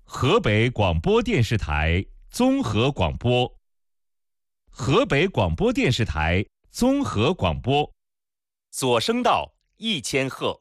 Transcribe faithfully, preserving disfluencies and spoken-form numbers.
河北广播电视台综合广播，河北广播电视台综合广播，左声道一千赫。